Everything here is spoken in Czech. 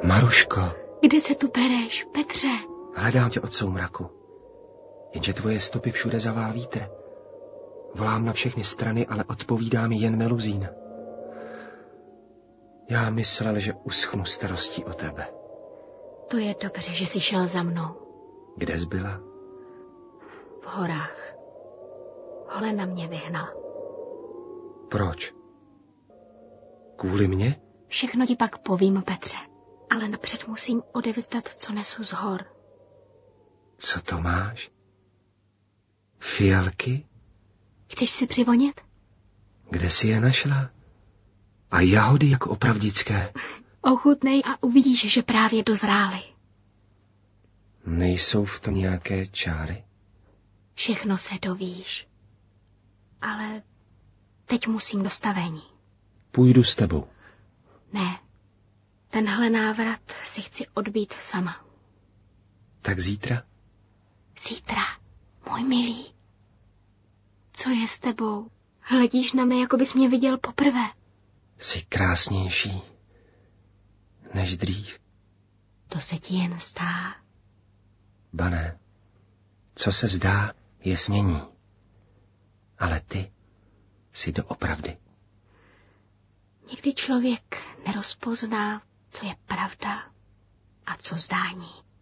Maruško. Kde se tu bereš, Petře? Hledám tě od soumraku. Jenže tvoje stopy všude zavál vítr. Volám na všechny strany, ale odpovídá mi jen meluzín. Já myslel, že uschnu starostí o tebe. To je dobře, že jsi šel za mnou. Kde jsi byla? V horách. Holena mě vyhnala. Proč? Kvůli mně? Všechno ti pak povím, Petře. Ale napřed musím odevzdat, co nesu z hor. Co to máš? Fialky? Chceš si přivonět? Kde jsi je našla? A jahody jako opravdické. Ochutnej a uvidíš, že právě dozrály. Nejsou v tom nějaké čáry? Všechno se dovíš. Ale teď musím do stavení. Půjdu s tebou. Ne, tenhle návrat si chci odbít sama. Tak zítra? Zítra, můj milý. Co je s tebou? Hledíš na mě, jako bys mě viděl poprvé. Jsi krásnější než dřív. To se ti jen zdá. Ba ne. Co se zdá, je snění. Ale ty jsi doopravdy. Někdy člověk nerozpozná, co je pravda a co zdání.